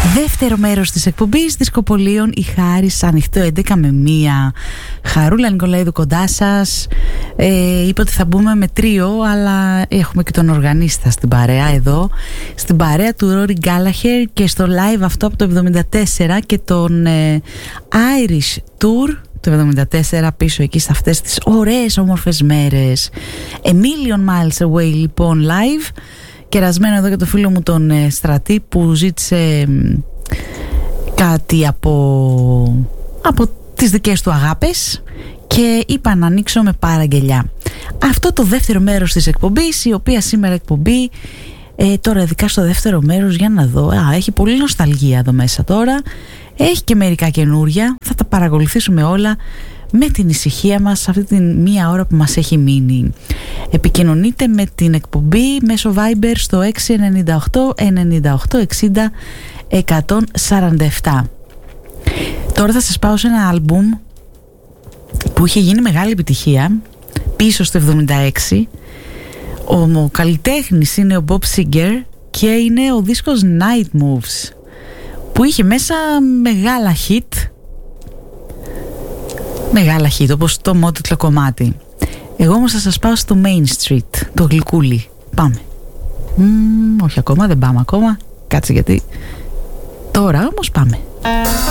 Δεύτερο μέρος της εκπομπής Δισκοπολίων, η Χάρης, ανοιχτό 11 με 1. Χαρούλα Νικολαίδου κοντά σας. Είπα ότι θα μπούμε με τρίο, αλλά έχουμε και τον οργανίστα στην παρέα εδώ. Στην παρέα του Ρόρι Γκάλαχερ και στο live αυτό από το 74 και τον Irish Tour το 74 πίσω εκεί σε αυτές τις ωραίες όμορφες μέρες. A Million Miles Away λοιπόν live. Κερασμένο εδώ για το φίλο μου τον Στρατή που ζήτησε κάτι από τις δικές του αγάπες και είπα να ανοίξω με παραγγελιά. Αυτό το δεύτερο μέρος της εκπομπής, η οποία σήμερα εκπομπή τώρα ειδικά στο δεύτερο μέρος, για να δω, έχει πολύ νοσταλγία εδώ μέσα τώρα, έχει και μερικά καινούρια, θα τα παρακολουθήσουμε όλα με την ησυχία μας αυτή την μία ώρα που μας έχει μείνει. Επικοινωνείτε με την εκπομπή μέσω Viber στο 698 98 60 147. Τώρα θα σας πάω σε ένα άλμπουμ που είχε γίνει μεγάλη επιτυχία πίσω στο 76. Ο καλλιτέχνης είναι ο Bob Seger και είναι ο δίσκος Night Moves που είχε μέσα μεγάλα hit, όπως το μότιτλο κομμάτι. Εγώ όμως θα σας πάω στο Main Street, το γλυκούλι. Πάμε. Όχι ακόμα, δεν πάμε ακόμα. Κάτσε γιατί τώρα όμως πάμε.